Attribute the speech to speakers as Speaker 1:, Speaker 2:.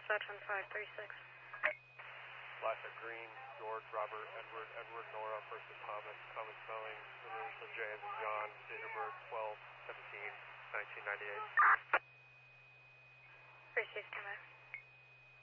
Speaker 1: Sutton 536.
Speaker 2: Lisa Green, George, Robert, Edward, Edward, Nora, first and Thomas, Thomas Spelling, the names of James and John, date of birth 12/17/1998.